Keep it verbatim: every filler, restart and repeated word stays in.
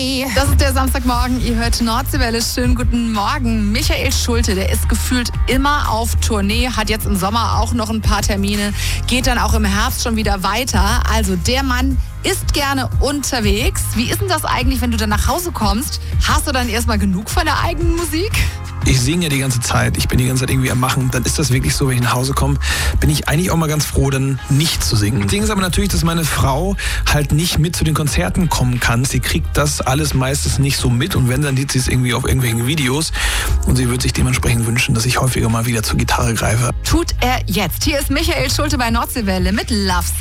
Das ist der Samstagmorgen, ihr hört Nordseewelle, schönen guten Morgen. Michael Schulte, der ist gefühlt immer auf Tournee, hat jetzt im Sommer auch noch ein paar Termine, geht dann auch im Herbst schon wieder weiter. Also der Mann ist gerne unterwegs. Wie ist denn das eigentlich, wenn du dann nach Hause kommst? Hast du dann erstmal genug von der eigenen Musik? Ich singe ja die ganze Zeit, ich bin die ganze Zeit irgendwie am Machen. Dann ist das wirklich so, wenn ich nach Hause komme, bin ich eigentlich auch mal ganz froh, dann nicht zu singen. Das Ding ist aber natürlich, dass meine Frau halt nicht mit zu den Konzerten kommen kann. Sie kriegt das alles meistens nicht so mit und wenn, dann sieht sie es irgendwie auf irgendwelchen Videos und sie wird sich dementsprechend wünschen, dass ich häufiger mal wieder zur Gitarre greife. Tut er jetzt. Hier ist Michael Schulte bei Nordseewelle mit Love Sick.